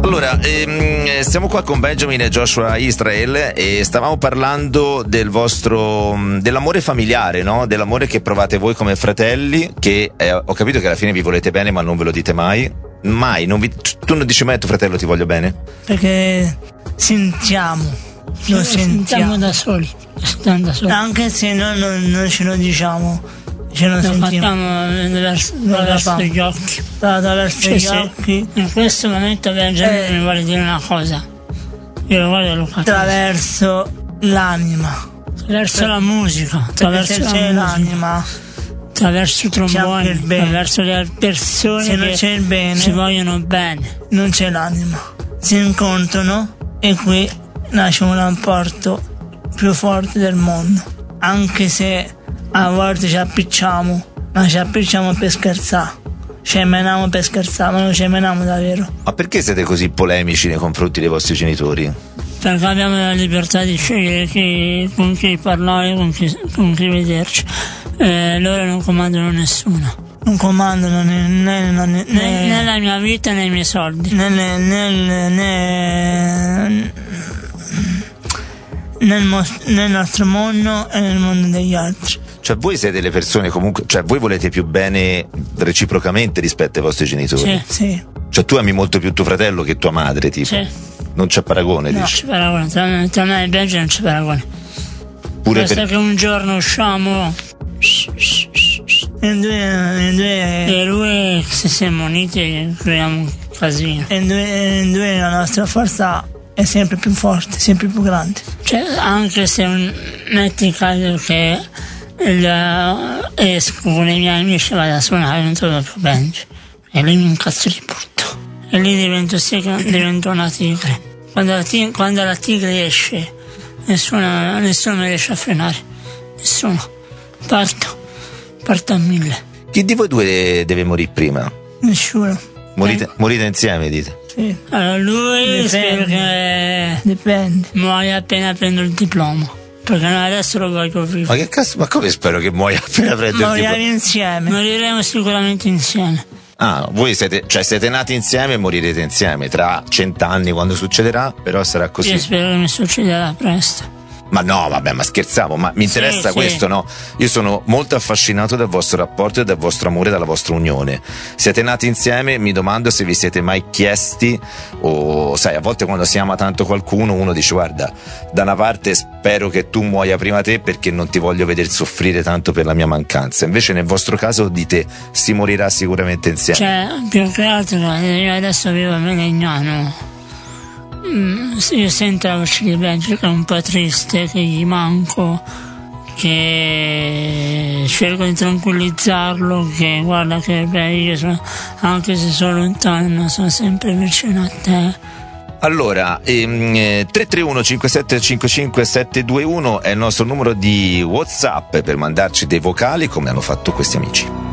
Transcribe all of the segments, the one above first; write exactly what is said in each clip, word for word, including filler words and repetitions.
Allora, ehm, siamo qua con Benjamin e Joshua Israel e stavamo parlando del vostro, dell'amore familiare, no? Dell'amore che provate voi come fratelli, che eh, ho capito che alla fine vi volete bene ma non ve lo dite mai. Mai, non vi, tu non dici mai a tuo fratello ti voglio bene? Perché sentiamo, lo Lo sentiamo. sentiamo da soli, stiamo da soli. Anche se noi non, non ce lo diciamo. Ce lo Lo sentiamo facciamo attraverso, attraverso gli occhi. attraverso Cioè, gli se occhi, in questo momento Benjamin Eh. mi vuole dire una cosa. Io lo voglio Luca. attraverso l'anima, Attraverso la musica, perché attraverso se la c'è musica, l'anima, attraverso i c'è anche tromboni, il bene. attraverso le persone se non che c'è il bene, si vogliono bene. non c'è l'anima. Si incontrano e qui nasce un rapporto più forte del mondo. Anche se a volte ci appicciamo, ma ci appicciamo per scherzare. Ci meniamo per scherzare, ma non ci meniamo davvero. Ma perché siete così polemici nei confronti dei vostri genitori? Perché abbiamo la libertà di scegliere chi, con chi parlare, con chi, con chi vederci. Eh, loro non comandano nessuno. Non comandano né, né, né, né, Né, né la mia vita né i miei soldi. né, né, né, né, nel, mos- nel nostro mondo e nel mondo degli altri. Cioè voi siete le persone comunque, cioè voi volete più bene reciprocamente rispetto ai vostri genitori? Sì, Sì. Cioè tu ami molto più tuo fratello che tua madre, tipo? sì. Non c'è paragone, No. Non dici? c'è paragone. Tra me, tra me e Benji non c'è paragone. Pure Basta per... che un giorno usciamo E due, e due, e lui, se siamo uniti, creiamo un casino. e due, e due la nostra forza è sempre più forte, sempre più grande. Cioè, anche se un, metti caso che il, esco con i miei amici e vado a suonare, non trovo più Benji. E lì mi incazzo di brutto. E lì divento, divento una tigre. Quando la, tig- quando la tigre esce, nessuno, nessuno mi riesce a frenare. Nessuno. Parto. Parto a mille. Chi di voi due deve morire prima? Nessuno. Morite, morite insieme, dite? Sì. Allora lui Dipende. spero che Dipende. muoia appena prendo il diploma. Perché noi adesso lo voglio vivo. Ma che cazzo, ma come spero che muoia appena prende il Moriamo tipo? insieme. Moriremo sicuramente insieme. Ah, voi siete, cioè siete nati insieme e morirete insieme tra cent'anni quando succederà, però sarà così. Io spero che mi succederà presto. Ma no, vabbè, ma scherzavo, ma mi interessa Sì, questo, sì. no? Io sono molto affascinato dal vostro rapporto e dal vostro amore, dalla vostra unione. Siete nati insieme, mi domando se vi siete mai chiesti, o sai, a volte quando si ama tanto qualcuno uno dice guarda, da una parte spero che tu muoia prima te perché non ti voglio vedere soffrire tanto per la mia mancanza. Invece nel vostro caso dite si morirà sicuramente insieme. Cioè, più che altro, io adesso vivo a Melegnano. Mm, io sento la voce di Benji che è un po' triste, che gli manco, che cerco di tranquillizzarlo, che guarda che beh, io sono, anche se sono lontano, sono sempre vicino a te. Allora, ehm, eh, tre tre uno cinque sette cinque cinque sette due uno è il nostro numero di WhatsApp per mandarci dei vocali come hanno fatto questi amici.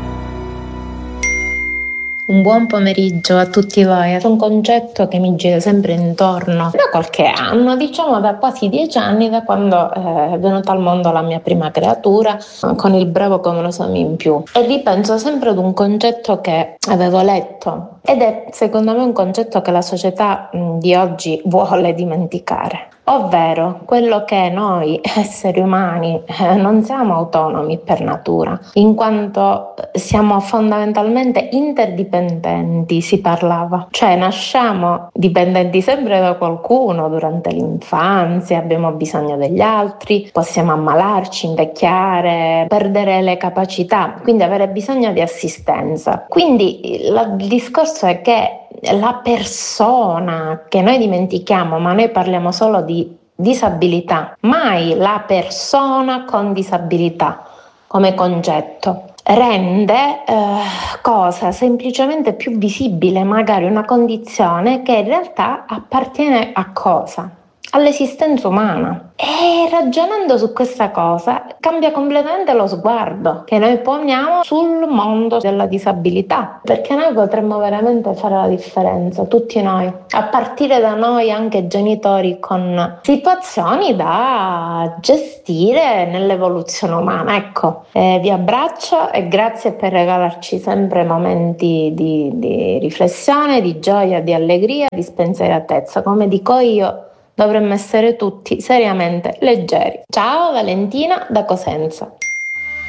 Un buon pomeriggio a tutti voi. È un concetto che mi gira sempre intorno da qualche anno, diciamo da quasi dieci anni, da quando è venuta al mondo la mia prima creatura, con il bravo cromosomo in più. E ripenso sempre ad un concetto che avevo letto ed è secondo me un concetto che la società di oggi vuole dimenticare. Ovvero quello che noi esseri umani eh, non siamo autonomi per natura, in quanto siamo fondamentalmente interdipendenti, si parlava. Cioè nasciamo dipendenti sempre da qualcuno durante l'infanzia, abbiamo bisogno degli altri, possiamo ammalarci, invecchiare, perdere le capacità, quindi avere bisogno di assistenza. Quindi la, il discorso è che la persona che noi dimentichiamo, ma noi parliamo solo di disabilità, mai la persona con disabilità come concetto, rende eh, cosa semplicemente più visibile, magari una condizione che in realtà appartiene a cosa? all'esistenza umana. E ragionando su questa cosa cambia completamente lo sguardo che noi poniamo sul mondo della disabilità, perché noi potremmo veramente fare la differenza, tutti noi, a partire da noi anche genitori, con situazioni da gestire nell'evoluzione umana. Ecco, eh, vi abbraccio e grazie per regalarci sempre momenti di, di riflessione, di gioia, di allegria, di spensieratezza. Come dico io, dovremmo essere tutti seriamente leggeri. Ciao, Valentina da Cosenza.